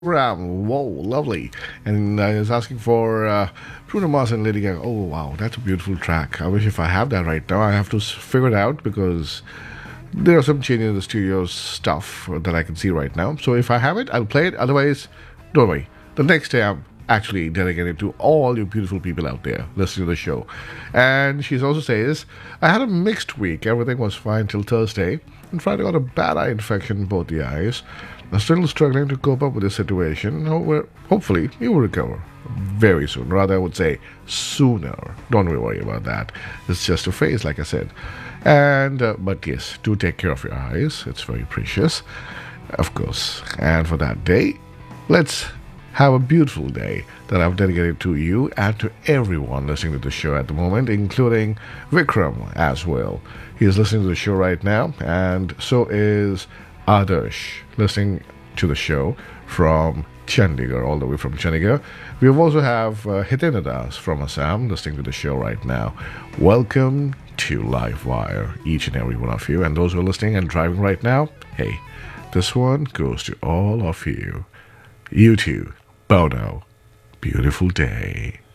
program. Whoa, lovely. And I was asking for Bruno Mars and Lady Gaga. Oh, wow, that's a beautiful track. I wish if I have that right now. I have to figure it out because there are some changes in the studio stuff that I can see right now. So if I have it, I'll play it. Otherwise, don't worry. The next day, I'm actually dedicated to all you beautiful people out there listening to the show. And she also says, I had a mixed week. Everything was fine till Thursday. And Friday got a bad eye infection in both the eyes. I'm still struggling to cope up with this situation. Hopefully, you will recover very soon. Rather, I would say sooner. Don't worry about that. It's just a phase, like I said. And but yes, do take care of your eyes. It's very precious, of course. And for that day, let's have a beautiful day that I've dedicated to you and to everyone listening to the show at the moment, including Vikram as well. He is listening to the show right now, and so is Adarsh listening to the show from Chandigarh, all the way from Chandigarh. We also have Hitenadas from Assam listening to the show right now. Welcome to Livewire, each and every one of you. And those who are listening and driving right now, hey, this one goes to all of you. You too. Bono. Beautiful day.